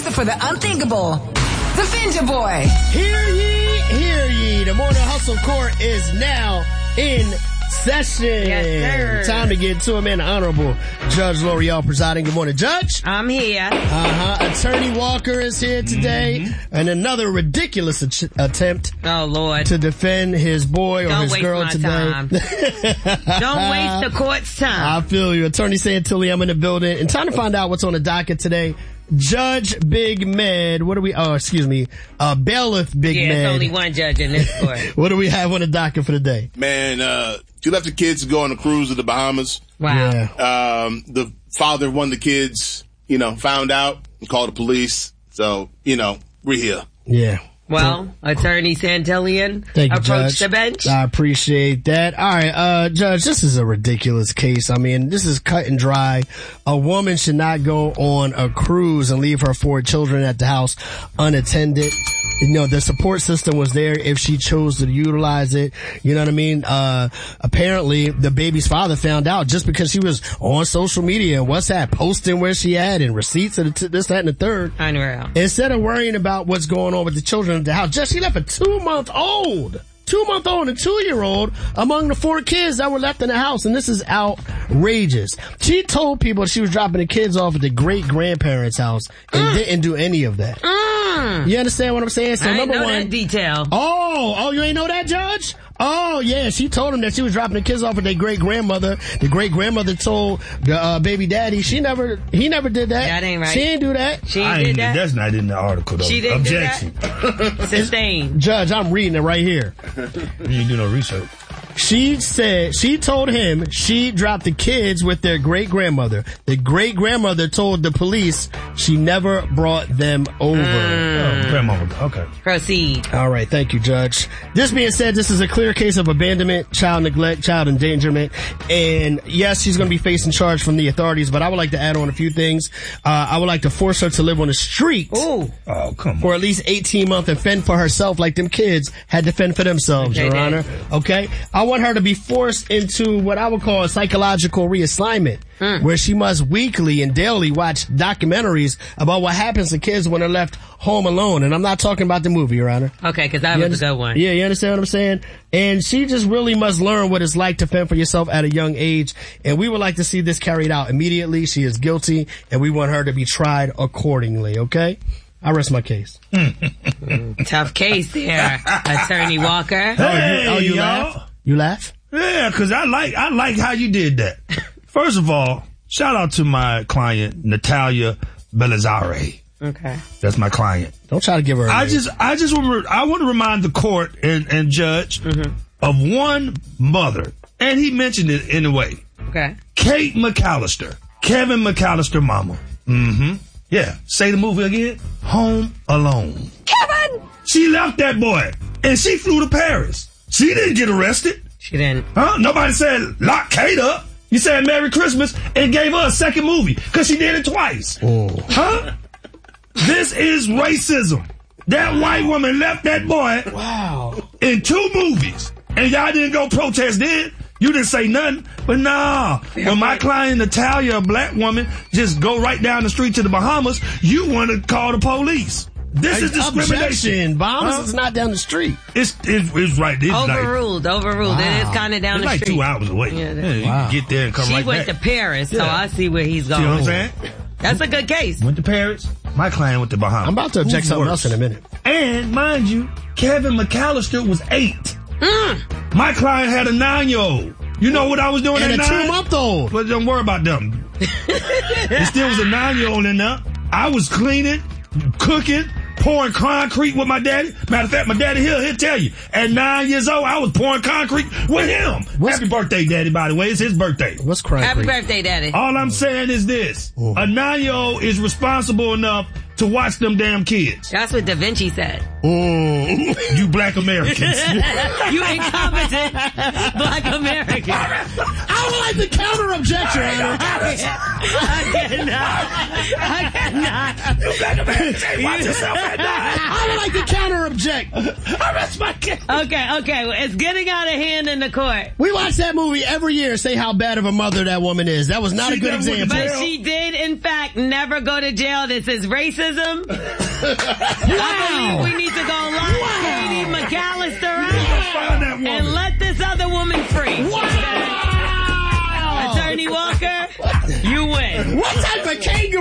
for the unthinkable. The Finja Boy. Hear ye, hear ye. The Morning Hustle Court is now in session. Yes, sir. Time to get to him, and the Honorable Judge L'Oreal presiding. Good morning, Judge. I'm here. Attorney Walker is here today, and another ridiculous attempt to defend his boy or his girl today. Don't waste the court's time. I feel you. Attorney Santilli, I'm in the building, and time to find out what's on the docket today. Judge Big Med, Bailiff Big Med. It's only one judge in this court. What do we have on the docket for the day? Man, she left the kids to go on a cruise to the Bahamas. Wow. Yeah. The father of one of the kids, found out and called the police. So, we're here. Yeah. Well, Attorney Santillian, approach the bench. I appreciate that. All right, Judge, this is a ridiculous case. I mean, this is cut and dry. A woman should not go on a cruise and leave her 4 children at the house unattended. The support system was there if she chose to utilize it. You know what I mean? Apparently the baby's father found out just because she was on social media and WhatsApp posting where she at and receipts and this, that, and the third. Unreal. Instead of worrying about what's going on with the children at the house, she left a 2-month-old and 2-year-old among the 4 kids that were left in the house, and this is outrageous. She told people she was dropping the kids off at the great-grandparents' house and didn't do any of that. You understand what I'm saying? So I number know one, that detail. Oh, you ain't know that, Judge? Oh, yeah, she told him that she was dropping the kids off with their great-grandmother. The great-grandmother told the baby daddy he never did that. That ain't right. She ain't do that. She ain't did that. That's not in the article, though. She didn't Objection. do that. Sustained. Judge, I'm reading it right here. You didn't do no research. She told him she dropped the kids with their great-grandmother. The great-grandmother told the police she never brought them over. Grandmama, okay. Proceed. All right, thank you, Judge. This being said, this is a clear case of abandonment, child neglect, child endangerment, and yes, she's going to be facing charge from the authorities, but I would like to add on a few things. I would like to force her to live on the street Oh, come on. for at least 18 months and fend for herself like them kids had to fend for themselves, Your Honor. Okay? I want her to be forced into what I would call a psychological reassignment, where she must weekly and daily watch documentaries about what happens to kids when they're left home alone. And I'm not talking about the movie, Your Honor. Okay, because that was a good one. Yeah, you understand what I'm saying? And she just really must learn what it's like to fend for yourself at a young age. And we would like to see this carried out immediately. She is guilty, and we want her to be tried accordingly, okay? I rest my case. Tough case there, Attorney Walker. Hey, you y'all. laugh? You laugh? Yeah, because I like how you did that. First of all, shout out to my client, Natalia Belazare. Okay. That's my client. Don't try to give her a name. I want to remind the court and judge of one mother, and he mentioned it in a way. Okay. Kate McAllister. Kevin McAllister mama. Yeah. Say the movie again. Home Alone. Kevin! She left that boy, and she flew to Paris. She didn't get arrested. She didn't. Huh? Nobody said, lock Kate up. You said Merry Christmas and gave her a second movie because she did it twice. Oh. Huh? This is racism. That white woman left that boy in 2 movies. And y'all didn't go protest then. You didn't say nothing. But nah, when my client Natalia, a black woman, just go right down the street to the Bahamas, you want to call the police. This is discrimination. Bahamas is not down the street. It's right. It's Overruled. Wow. It is kind of down the like street. 2 hours away. Yeah, You can get there and come right She back. went to Paris, so I see where he's going. See what I'm saying? That's a good case. Went to Paris. My client went to Bahamas. I'm about to object Who's something worse? else in a minute. And mind you, Kevin McAllister was 8. My client had a 9-year-old. You know what I was doing And at a 9? 2-month-old. But don't worry about them. There still was a 9-year-old in there. I was cleaning, cooking, pouring concrete with my daddy. Matter of fact, my daddy he'll tell you. At 9 years old, I was pouring concrete with him. Happy birthday, Daddy, by the way. It's his birthday. What's concrete? Happy birthday, Daddy. All I'm saying is this. A 9-year-old is responsible enough to watch them damn kids. That's what Da Vinci said. You black Americans. You incompetent black Americans. I would like to counter object, Your Honor. I not. You better watch yourself at night. I would like to counter-object. Arrest my kid. Okay. It's getting out of hand in the court. We watch that movie every year, say how bad of a mother that woman is. That was not a good example. But she did, in fact, never go to jail. This is racism. Wow. I believe we need to go lock Katie McAllister out and let this other woman free. Wow. Attorney Walker, you win. What type of kangaroo